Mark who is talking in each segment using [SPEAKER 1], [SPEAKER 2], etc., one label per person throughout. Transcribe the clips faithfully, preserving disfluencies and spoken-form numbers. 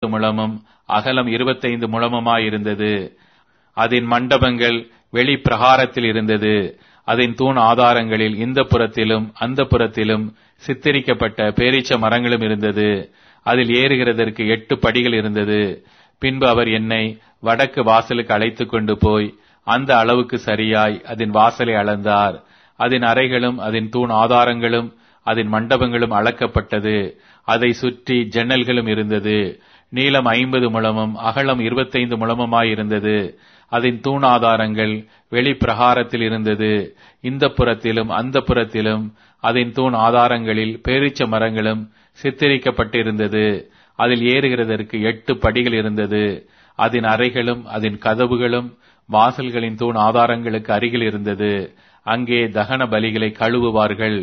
[SPEAKER 1] முழமும் அகலம் இருபத்தைந்து முழமுமாயிருந்தது. அதன் மண்டபங்கள் வெளி பிரகாரத்தில் இருந்தது. அதன் தூண் ஆதாரங்களில் இந்த புறத்திலும் அந்த புறத்திலும் சித்தரிக்கப்பட்ட பேரீச்ச மரங்களும் இருந்தது. அதில் ஏறுகிறதற்கு எட்டு படிகள் இருந்தது. பின்பு அவர் என்னை வடக்கு வாசலுக்கு அழைத்து கொண்டு போய் அந்த அளவுக்கு சரியாய் அதன் வாசலை அளந்தார். அதன் அறைகளும் அதன் தூண் ஆதாரங்களும் அதன் மண்டபங்களும் அளக்கப்பட்டது. அதை சுற்றி ஜன்னல்களும் இருந்தது. நீளம் ஐம்பது முழமும் அகலம் இருபத்தைந்து முழமுமாயிருந்தது. அதன் தூணாதாரங்கள் வெளி பிரகாரத்தில் இருந்தது. இந்த புறத்திலும் அந்த புறத்திலும் அதன் தூண் ஆதாரங்களில் பேரீச்ச மரங்களும் சித்தரிக்கப்பட்டிருந்தது. அதில் ஏறுகிறதற்கு எட்டு படிகள் இருந்தது. அதன் அறைகளும் அதன் கதவுகளும் வாசல்களின் தூண் ஆதாரங்களுக்கு அருகில் இருந்தது. அங்கே தகன பலிகளை கழுவுவார்கள்.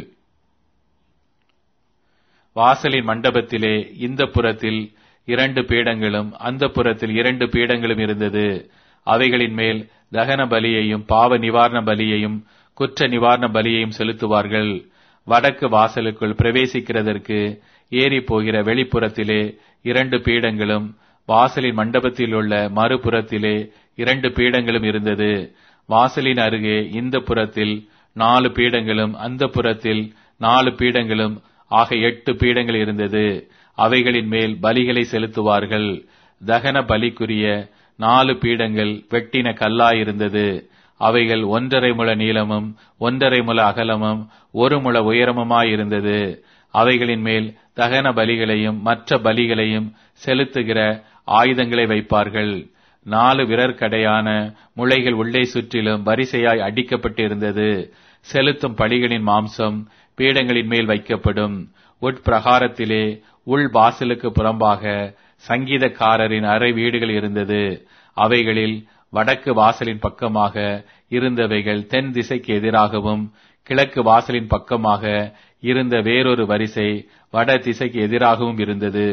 [SPEAKER 1] வாசலின் மண்டபத்திலே இந்த புறத்தில் இரண்டு பீடங்களும் அந்த புறத்தில் இரண்டு பீடங்களும் இருந்தது. அவைகளின் மேல் தகன பலியையும் பாவ நிவாரண பலியையும் குற்ற நிவாரண பலியையும் செலுத்துவார்கள். வடக்கு வாசலுக்குள் பிரவேசிக்கிறதற்கு ஏறி போகிற வெளிப்புறத்திலே இரண்டு பீடங்களும் வாசலின் மண்டபத்தில் உள்ள மறுபுறத்திலே இரண்டு பீடங்களும் இருந்தது. வாசலின் அருகே இந்த புறத்தில் நாலு பீடங்களும் அந்த புறத்தில் நாலு பீடங்களும் ஆக எட்டு பீடங்கள் இருந்தது. அவைகளின் மேல் பலிகளை செலுத்துவார்கள். தகன பலிக்குரிய நாலு பீடங்கள் வெட்டின கல்லாயிருந்தது. அவைகள் ஒன்றரை முழ நீளமும் ஒன்றரை முழ அகலமும் ஒரு முழ உயரமுமாயிருந்தது. அவைகளின் மேல் தகன பலிகளையும் மற்ற பலிகளையும் செலுத்துகிற ஆயுதங்களை வைப்பார்கள். நாலு விரற்கடையான முளைகள் உள்ளே சுற்றிலும் வரிசையாய் அடிக்கப்பட்டிருந்தது. செலுத்தும் பலிகளின் மாம்சம் பீடங்களின் மேல் வைக்கப்படும். உட்பிரகாரத்திலே உள் வாசலுக்கு புறம்பாக சங்கீதக்காரரின் அறை வீடுகள் இருந்தது. அவைகளில் வடக்கு வாசலின் பக்கமாக இருந்தவைகள் தென் திசைக்கு எதிராகவும் கிழக்கு வாசலின் பக்கமாக இருந்த வேறொரு வரிசை வட திசைக்கு எதிராகவும் இருந்தது.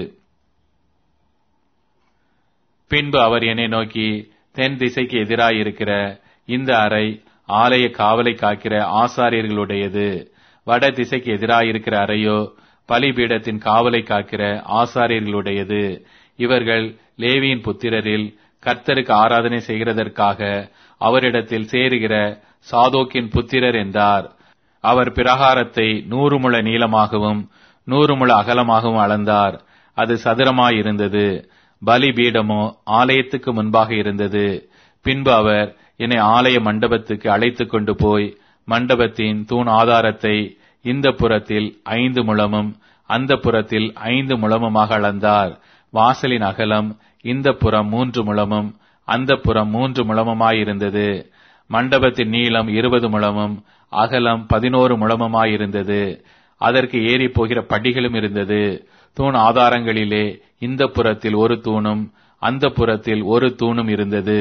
[SPEAKER 1] பின்பு அவர் என்னை நோக்கி, தென் திசைக்கு எதிராயிருக்கிற இந்த அறை ஆலய காவலை காக்கிற ஆசாரியர்களுடையது. வட திசைக்கு எதிராயிருக்கிற அறையோ பலிபீடத்தின் காவலை காக்கிற ஆசாரியர்களுடையது. இவர்கள் லேவியின் புத்திரரில் கர்த்தருக்கு ஆராதனை செய்கிறதற்காக அவரிடத்தில் சேருகிற சாதோக்கின் புத்திரர் என்றார். அவர் பிரகாரத்தை நூறு முழ நீளமாகவும் நூறு முழ அகலமாகவும் அளந்தார். அது சதுரமாயிருந்தது. பலிபீடமோ ஆலயத்துக்கு முன்பாக இருந்தது. பின்பு அவர் என்னை ஆலய மண்டபத்துக்கு அழைத்து கொண்டு போய் மண்டபத்தின் தூண் ஆதாரத்தை இந்த புறத்தில் ஐந்து முழமும் அந்த புறத்தில் ஐந்து முழமுமாக அளந்தார். வாசலின் அகலம் இந்த புறம் மூன்று முழமும் அந்த புறம் மூன்று முழமுமாயிருந்தது. மண்டபத்தின் நீளம் இருபது முழமும் அகலம் பதினோரு முழமுமாயிருந்தது. அதற்கு ஏறி போகிற படிகளும் இருந்தது. தூண் ஆதாரங்களிலே இந்த புறத்தில் ஒரு தூணும் அந்த புறத்தில் ஒரு தூணும் இருந்தது.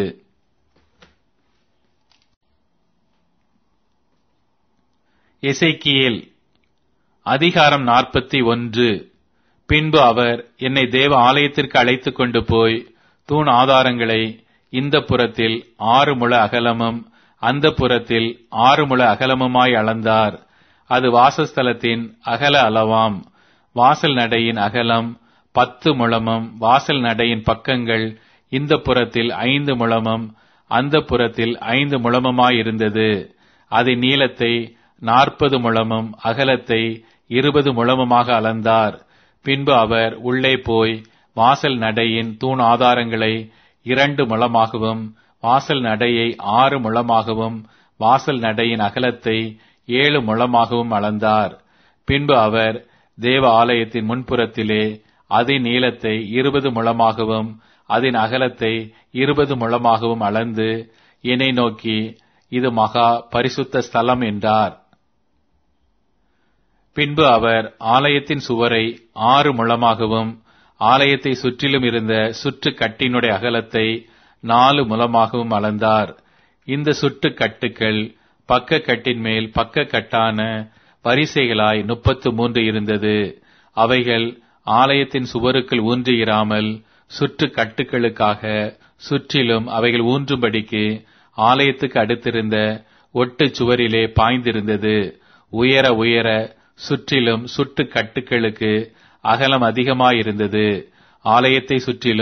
[SPEAKER 1] எசேக்கியேல் அதிகாரம் நாற்பத்தி ஒன்று. பின்பு அவர் என்னை தேவ ஆலயத்திற்கு அழைத்து கொண்டு போய் தூண் ஆதாரங்களை இந்த புறத்தில் ஆறு முழ அகலமும் அந்த புறத்தில் ஆறு முழ அகலமுமாய் அளந்தார். அது வாசஸ்தலத்தின் அகல அளவாம். வாசல் நடையின் அகலம் பத்து முழமும் வாசல் நடையின் பக்கங்கள் இந்த புறத்தில் ஐந்து முழமும் அந்த புறத்தில் ஐந்து முழமுமாயிருந்தது. அதன் நீளத்தை நாற்பது முழமும் அகலத்தை இருபது முழமுமாக அளந்தார். பின்பு அவர் உள்ளே போய் வாசல் நடையின் தூண் ஆதாரங்களை இரண்டு முழமாகவும் வாசல் நடையை ஆறு முழமாகவும் வாசல் நடையின் அகலத்தை ஏழு முழமாகவும் அளந்தார். பின்பு அவர் தேவ ஆலயத்தின் முன்புறத்திலே அதன் நீளத்தை இருபது முழமாகவும் அதன் அகலத்தை இருபது முழமாகவும் அளந்து என்னை நோக்கி, இது மகா பரிசுத்த ஸ்தலம் என்றார். பின்பு அவர் ஆலயத்தின் சுவரை ஆறு முழமாகவும் ஆலயத்தை சுற்றிலும் இருந்த சுற்று கட்டினுடைய அகலத்தை நாலு முழமாகவும் அளந்தார். இந்த சுற்று கட்டுக்கள் பக்க கட்டின் மேல் பக்க கட்டான வரிசைகளாய் முப்பத்து மூன்று இருந்தது. அவைகள் ஆலயத்தின் சுவருக்குள் ஊன்றியிராமல் சுற்று கட்டுக்களுக்காக சுற்றிலும் அவைகள் ஊன்றும்படிக்கு ஆலயத்துக்கு அடுத்திருந்த ஒட்டு சுவரிலே பாய்ந்திருந்தது. உயர உயர சுற்றிலும் சுட்டு கட்டுக்களுக்கு அகலம் அதிகமாயிருந்தது. ஆலயத்தை சுற்றிலும்